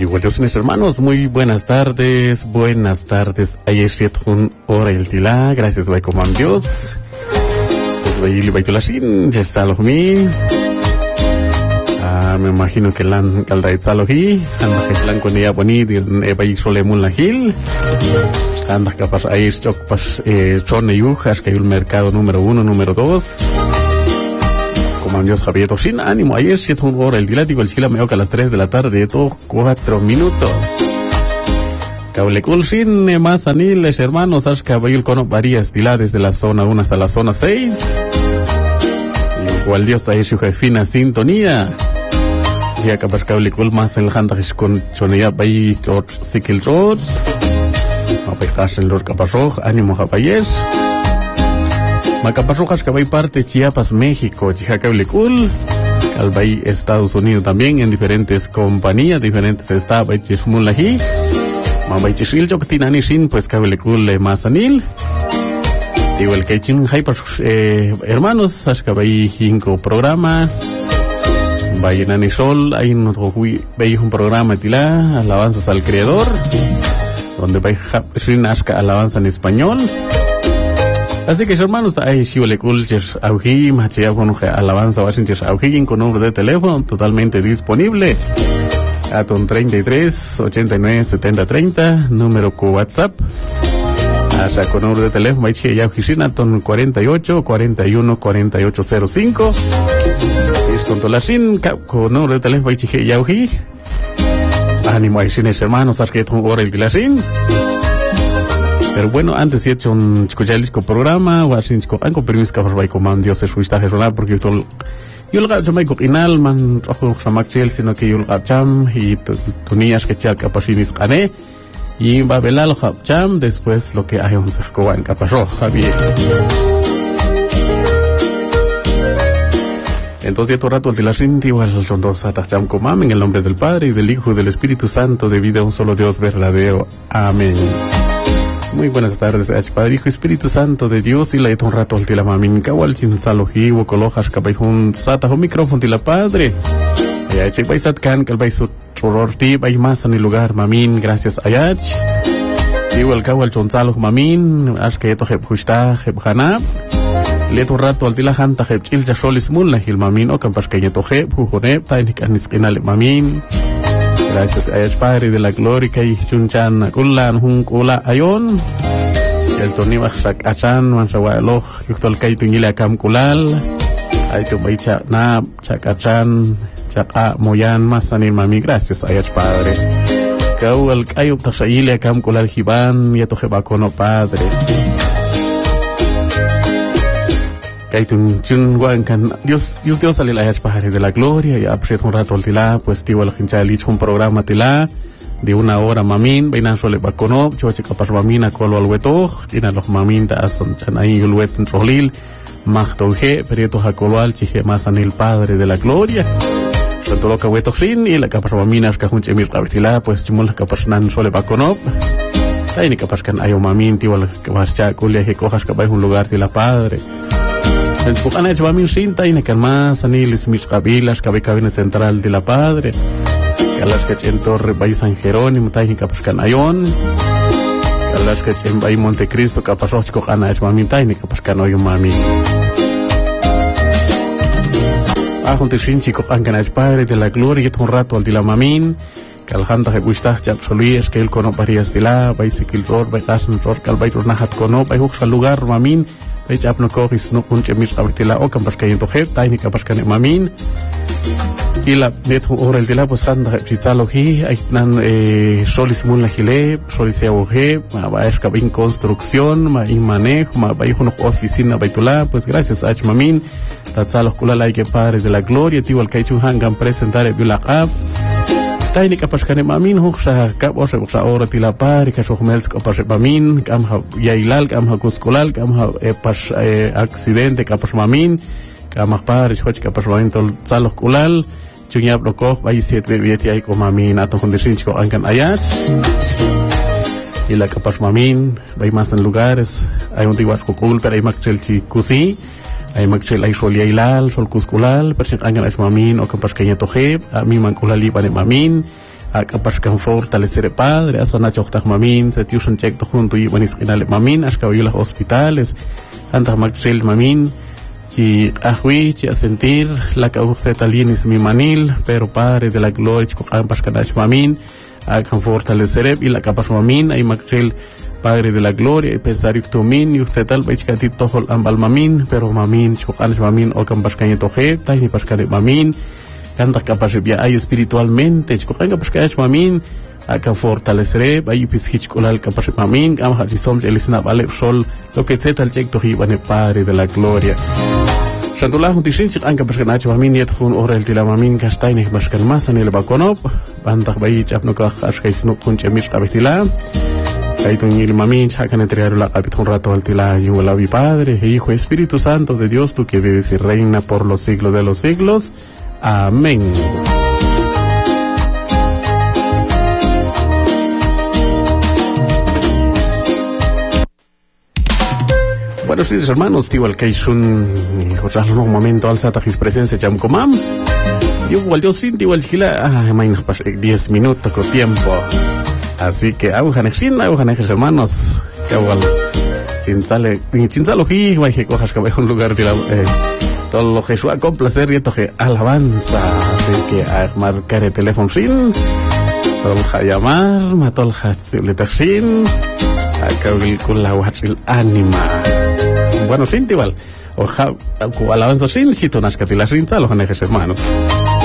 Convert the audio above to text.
Igual Dios, mis hermanos, muy buenas tardes. Ayer 7 hora el tila, gracias, vai como Dios. Vai baitulashin, ya está lo mi. Me imagino que lan calda itzalohi, anda que lan con ella bonito, vai solemun la gil. Anda capaz ahí stock pas chone yujas que hay un mercado número 1, número 2. Dios Javier sin ánimo, ayer 7 hora el día, digo el chila me oca a las 3 de la tarde, todo 4 minutos. Cable cool sin más aniles, hermanos, as caballo con varias tila desde la zona 1 hasta la zona 6. Igual Dios ahí su jefina sintonía. Ya capaz cable cool más el handash con chonea bay sikil road. A pecash el lord capaz ánimo jabayes. Macaparrojas que va parte Chiapas, México, Chijacabilecul, Calvay, Estados Unidos también, en diferentes compañías, diferentes estados, Chishmulahi, Mamay Chishil, Choctinani Shin, pues Cabilecul, Mazanil, igual que Chin Hyper, hermanos, Ashkabay, 5 programa, Bayenani Sol, hay un programa tila, alabanzas al Creador, donde va Shin Ashka alabanza en español. Así que hermanos, ahí si le culches auji, machia con alabanza wasinches auji con número de teléfono totalmente disponible. Aton 33 89 70 30, número con WhatsApp. Hasta con número de teléfono machia ya oficina aton 48 41 48 05. Esto tolasin con número de teléfono machia ya auji. Ánimo ahí sin hermanos, hasta que hora el glasin. Pero bueno, antes he hecho un escuchar el disco programa, o así disco, han permiso que os como Dios es su estaje sonar, porque yo lo gacho me coquinal, man, ojo, Ramachel, sino que yo lo gacham, y tunías que echar capacinis cané, y va a velar lo gacham, después lo que hay un cerco en capazó, Javier. Entonces, todo rato, el Tilasinti, igual son dos atacham comam, en el nombre del Padre, y del Hijo, y del Espíritu Santo, de vida a un solo Dios verdadero. Amén. Muy buenas tardes, Padre, Hijo, Espíritu Santo de Dios, y la un rato al tila mamin, kawal sin saloji, wokolojas, kabayhun, sata, un micrófono tila Padre. Ayach, baisat kan, kalbaisut, chororti, bay más en el lugar, mamin, gracias, Ayach. Igual kawal chonsalo, mamin, ashka yeto jeb justa, jeb hanab. Le un rato al tila hanta, jeb chil, jasolis mun, la gil mamin, o campas que yeto jeb, jujoneb, tainik aniskinale mamin. Gracias a Dios Padre de la Gloria que chunchan kulan hun kula ayon el toni sak achan man sawaloh yutol kay pingila kam kulal ay tu baicha na chakachan chaka moyan masani mami gracias a Dios Padre kau el kayo tasayile kam kulal hiban yato hebakono Padre Kaitun kan Dios sale la Padre de la Gloria y aprecio un rato al tila pues tío el hincha lich un programa tila de 1 hora mamin bainan sole bakono choche kapas mamina kolo al weto tina los mamin ta ason chan ahí el wet rolil mahtoje perieto hakolo al chije masan el Padre de la Gloria tanto lo que weto sin y la kapas mamina es que junche mir tila pues chumul kapas nan sole bakono ahí ni kapas kan ayo mamin tío el que vas cha kulia que cojas que vais un lugar de la Padre. En su canal va mi cinta y necan más aniles mis cabilas cabina central de la Padre calas que en Torre Bay San Jerónimo taji capascan ayon calas que en Bay Montecristo capasrochco canal va mi taji capascan oyo mami junto sin chico canal Padre de la Gloria y un rato al de la mamin calhanta que gusta ya absoluís que el cono varias de la Bay Sikil Road Bay Tasen Road cal Bay Ronahat cono Bay Huxal lugar mamin Pech apno kohis no kunche mis abritila o campas que yendo jeb taini capas que mamin y la net hora el tila pues anda chitzalogi hay nan solis mun la gile solis auge ma va es cabin construcción ma in manejo ma va una oficina baitula pues gracias a mamin tatzalo kula la que Padre de la Gloria tío al kaichu hangam presentar el bilaqab taini kapas kane mamin huksa kap o se ora tila Padre que so humels kapas mamin kam ha yailal kam ha kuskulal kam ha pas accidente kapas mamin kam ha Padre hoch kapas mamin tol salos kulal chunya blokoh bai set bebieti ai ko mamin ato kondesincho ankan ayat y la kapas mamin bai más en lugares hay un tiguas kokul pero hay makchelchi kusi ay magchel ay sol yailal sol kuskulal persik angan ay mamin o kampas kanya tohe mi mangkulali pane mamin Acapashkan fortalecer padre, asanachochtag mamin, se tiusan checto junto y buenis finales mamin, ashkawila hospitales, antas maxil mamin, y ahui, a sentir la causa talienis mi manil, pero padre de la gloria, chicojan pashkanash mamin, acan fortalecer y la capas mamin, ay maxil, padre de la gloria, y pensar yuctumin, yuctetal, baichkatit tohol ambal mamin, pero mamin, chicojan mamin, o campashkanito je, taini pashkane mamin, canta capaz de hay espiritualmente, chicojan capash mamin, acá fortaleceré, ahí pishichcolal capaz mamin, amha jisom elisna vale sol, lo que etcétera el checto hibane padre de la gloria. Shantulah huntishin chik anka paskanach mamin yet hun orel tila mamin kastainih baskan masan el bakonop, bantak bayi chapno ka ashkais no kun chemir kabitila. Kaito ngil mamin chakan entregar la kapit un rato al tila y un padre, hijo Espíritu Santo de Dios, tú que vives y reina por los siglos de los siglos. Amén. Bueno, sí, hermanos, igual que es un momento al satajis presencia chamcomam. Yo sin igual chila, mañana 10 minutos con tiempo. Así que agujanexin, hermanos, que igual chinzalo hi, vai que cojas que un lugar de la todo lo que suena con placer y toque alabanza. Así que a marcar el teléfono sin, todo el llamar, mató el letexin, acá con la guachil ánima. Bueno, sin igual, o alabanza sin, si tú nas que te las rinza, los hermanos.